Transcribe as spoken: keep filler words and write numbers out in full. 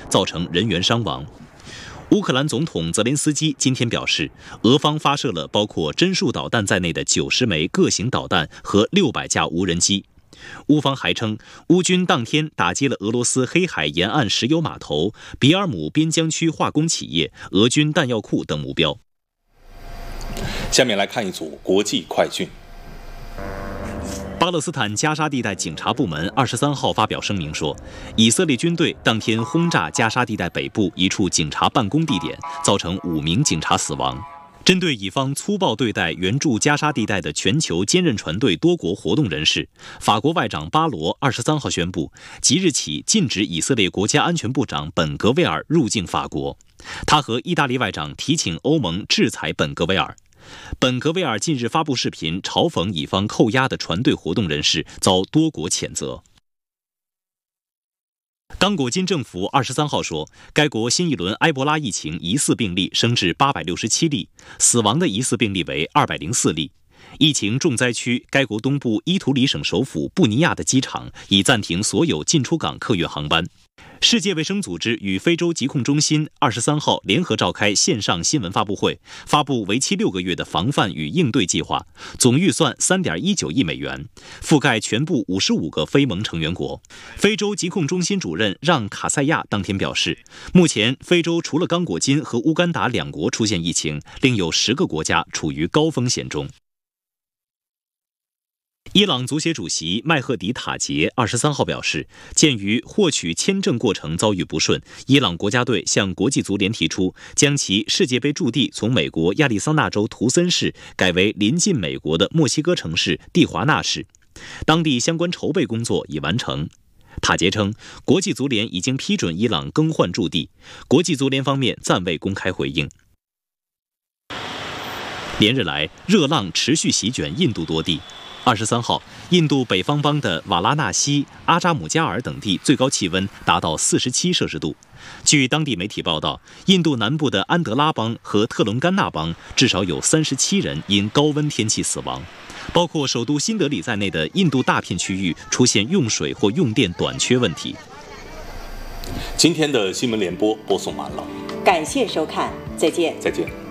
造成人员伤亡。乌克兰总统泽连斯基今天表示，俄方发射了包括针术导弹在内的九十枚各型导弹和六百架无人机。乌方还称，乌军当天打击了俄罗斯黑海沿岸石油码头、比尔姆边疆区化工企业、俄军弹药库等目标。 下面来看一组国际快讯。 巴勒斯坦加沙地带警察部门二十三号发表声明说，以色列军队当天轰炸加沙地带北部一处警察办公地点，造成五名警察死亡。针对以方粗暴对待援助加沙地带的全球坚韧船队多国活动人士，法国外长巴罗二十三号宣布，即日起禁止以色列国家安全部长本格威尔入境法国。他和意大利外长提请欧盟制裁本格威尔。本格威尔近日发布视频，嘲讽以方扣押的船队活动人士，遭多国谴责。刚果金政府二十三号说，该国新一轮埃博拉疫情疑似病例升至八百六十七例，死亡的疑似病例为二百零四例。疫情重灾区该国东部伊图里省首府布尼亚的机场已暂停所有进出港客运航班。世界卫生组织与非洲疾控中心二十三号联合召开线上新闻发布会，发布为期六个月的防范与应对计划，总预算三点一九亿美元，覆盖全部五十五个非盟成员国。非洲疾控中心主任让卡塞亚当天表示，目前非洲除了刚果金和乌干达两国出现疫情，另有十个国家处于高风险中。伊朗足协主席麦赫迪塔杰二十三号表示，鉴于获取签证过程遭遇不顺，伊朗国家队向国际足联提出，将其世界杯驻地从美国亚利桑那州图森市改为临近美国的墨西哥城市蒂华纳市。当地相关筹备工作已完成。塔杰称，国际足联已经批准伊朗更换驻地，国际足联方面暂未公开回应。连日来，热浪持续席卷印度多地。二十三号，印度北方邦的瓦拉纳西、阿扎姆加尔等地最高气温达到四十七摄氏度。据当地媒体报道，印度南部的安德拉邦和特伦甘纳邦至少有三十七人因高温天气死亡，包括首都新德里在内的印度大片区域出现用水或用电短缺问题。 今天的新闻联播播送完了， 感谢收看，再见。 再见。